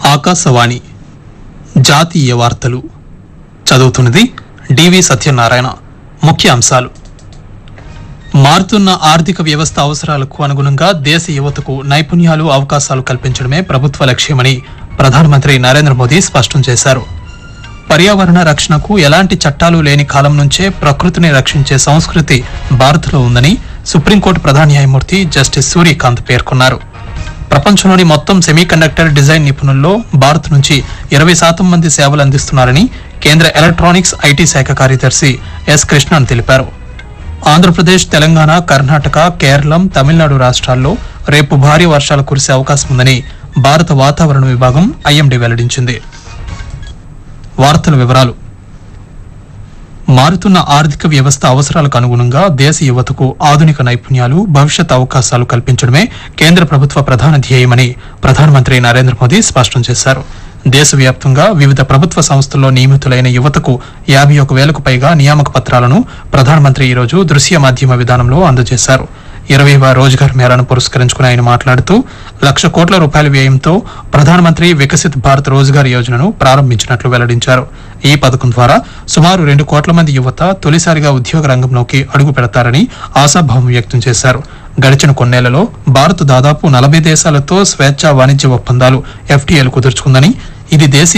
ఆకాశవాణి జాతీయ వార్తలు చదువుతున్నది డివి సత్యనారాయణ. ముఖ్య అంశాలు: మారుతున్న ఆర్థిక వ్యవస్థ అవసరాలకు అనుగుణంగా దేశ యువతకు నైపుణ్యాలు, అవకాశాలు కల్పించడమే ప్రభుత్వ లక్ష్యమని ప్రధానమంత్రి నరేంద్ర మోదీ స్పష్టం చేశారు. పర్యావరణ రక్షణకు ఎలాంటి చట్టాలు లేని కాలం నుంచే ప్రకృతిని రక్షించే సంస్కృతి భారత్లో ఉందని సుప్రీంకోర్టు ప్రధాన న్యాయమూర్తి జస్టిస్ సూర్యకాంత్ పేర్కొన్నారు. ప్రపంచంలోని మొత్తం సెమీకండక్టర్ డిజైన్ నిపుణుల్లో భారత్ నుంచి 20% మంది సేవలు అందిస్తున్నారని కేంద్ర ఎలక్ట్రానిక్స్, ఐటీ శాఖ కార్యదర్శి ఎస్ కృష్ణన్ తెలిపారు. ఆంధ్రప్రదేశ్, తెలంగాణ, కర్ణాటక, కేరళం, తమిళనాడు రాష్ట్రాల్లో రేపు భారీ వర్షాలు కురిసే అవకాశం ఉందని భారత వాతావరణ విభాగం ఐఎండీ వెల్లడించింది. వార్తల వివరాలు: మారుతున్న ఆర్థిక వ్యవస్థ అవసరాలకు అనుగుణంగా దేశ యువతకు ఆధునిక నైపుణ్యాలు, భవిష్యత్ అవకాశాలు కల్పించడమే కేంద్ర ప్రభుత్వ ప్రధాన ధ్యేయమని ప్రధానమంత్రి నరేంద్ర మోదీ స్పష్టం చేశారు. దేశవ్యాప్తంగా వివిధ ప్రభుత్వ సంస్థల్లో నియమితులైన యువతకు 51,000కు పైగా నియామక పత్రాలను ప్రధానమంత్రి ఈరోజు దృశ్య మాధ్యమ విధానంలో అందజేశారు. 20వ రోజ్గార్ మేళాను పురస్కరించుకుని ఆయన మాట్లాడుతూ 1,00,000 కోట్ల రూపాయల వ్యయంతో ప్రధానమంత్రి వికసిత్ భారత్ రోజ్గార్ యోజనను ప్రారంభించినట్లు వెల్లడించారు. ఈ పథకం ద్వారా సుమారు 2 కోట్ల మంది యువత తొలిసారిగా ఉద్యోగ రంగంలోకి అడుగు పెడతారని ఆశాభావం వ్యక్తం చేశారు. గడిచిన కొన్నేళ్లలో భారత్ దాదాపు 40 దేశాలతో స్వేచ్ఛా వాణిజ్య ఒప్పందాలు FTAలు కుదుర్చుకుందని, ఇది దేశీయ